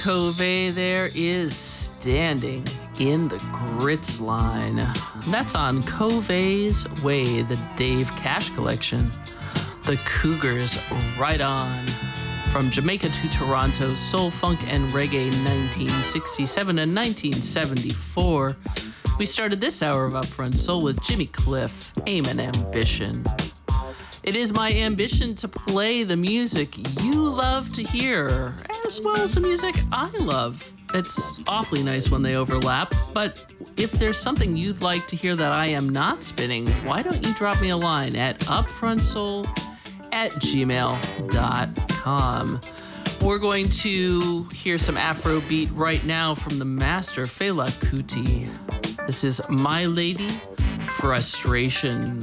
Cove there is standing in the grits line. That's on Cove's Way, the Dave Cash collection. The Cougars right on. From Jamaica to Toronto, soul, funk, and reggae 1967 and 1974. We started this hour of Upfront Soul with Jimmy Cliff, Aim and Ambition. It is my ambition to play the music you love to hear, as well as the music I love. It's awfully nice when they overlap, but if there's something you'd like to hear that I am not spinning, why don't you drop me a line at upfrontsoul@gmail.com. We're going to hear some Afrobeat right now from the master Fela Kuti. This is My Lady Frustration.